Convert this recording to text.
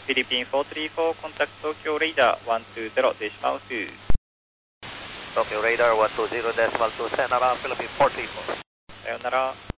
Philippine 434, contact Tokyo Radar 120.2. Tokyo Radar 120.2, sayonara, Philippine 434. さよなら。